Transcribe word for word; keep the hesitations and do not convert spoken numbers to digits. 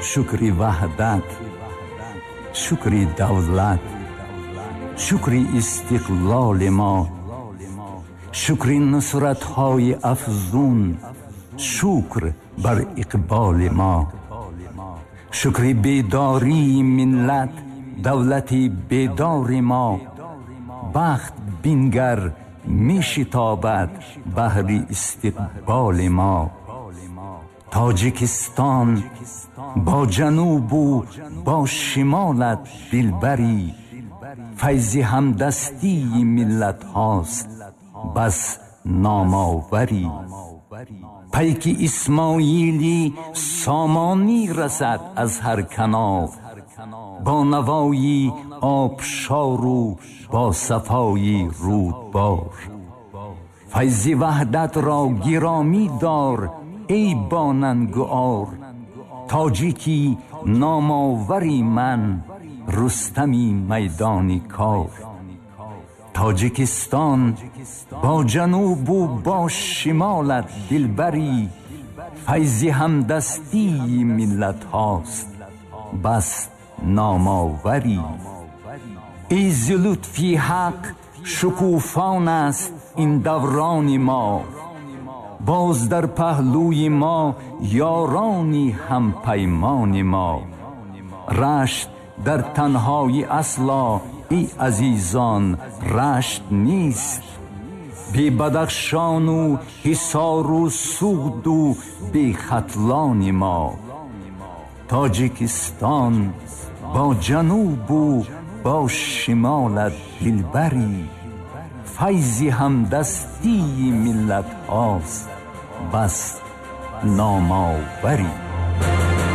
شکری وحدت، شکری دولت، شکری استقلال ما، شکری نصرت‌های افزون، شکر بر اقبال ما، شکری بیداری ملت، دولتی بیدار ما، بخت بینگر می شتابد بحر استقبال ما. تاجیکستان با جنوب و با شمالت دلبری، فیض همدستی ملت هاست بس نامآوری. پیک اسماعیلی سامانی رسد از هر کنار، با نوایی آبشار و با صفایی رودبار. فیض وحدت را گرامی دار ای باننگار، تاجیکی نامآوری من، رستمی میدانی کار. تاجیکستان با جنوب و با شمالت دلبری، فیض همدستی ملت هاست بس نامآوری. ای ز لطفی حق شکوفان است این دوران ما، باز در پهلوی ما یارانی هم پیمان ما. رشت در تنهای اصلا ای عزیزان رشت نیست، بی بدخشان و حصار و سود و بی ختلان ما. تاجیکستان با جنوب و با شمالت دلبری، فیض همدستی ملت هاست بس نامآوری.